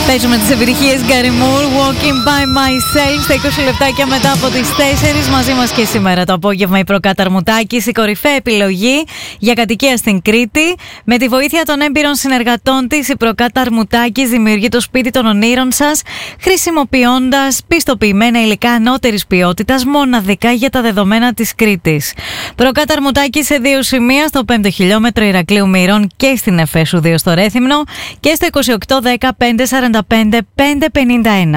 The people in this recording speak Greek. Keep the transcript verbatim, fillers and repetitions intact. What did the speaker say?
Παίζουμε τις επιτυχίες Gary Moore, Walking by Myself, στα είκοσι λεπτάκια μετά από τις τέσσερις. Μαζί μας και σήμερα το απόγευμα η Προκαταρμουτάκης, η κορυφαία επιλογή για κατοικία στην Κρήτη. Με τη βοήθεια των έμπειρων συνεργατών της, η Προκαταρμουτάκης δημιουργεί το σπίτι των ονείρων σας, χρησιμοποιώντας πιστοποιημένα υλικά ανώτερης ποιότητας, μοναδικά για τα δεδομένα της Κρήτης. Προκαταρμουτάκης σε δύο σημεία, στο πέμπτο χιλιόμετρο Ηρακλείου Μυρών και στην Εφέσου δύο στο Ρέθυμνο, και στο είκοσι οκτώ δέκα πεντακόσια σαράντα πέντε πεντακόσια πενήντα ένα.